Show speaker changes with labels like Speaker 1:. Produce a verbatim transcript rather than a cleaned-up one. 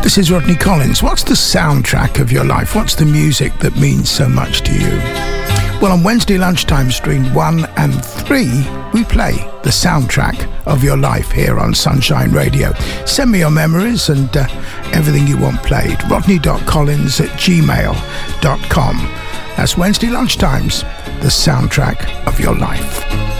Speaker 1: This is Rodney Collins. What's the soundtrack of your life? What's the music that means so much to you? Well, on Wednesday lunchtime, stream one and three, we play the soundtrack of your life here on Sunshine Radio. Send me your memories and uh, everything you want played. rodney dot collins at gmail dot com. That's Wednesday lunchtimes, the soundtrack of your life.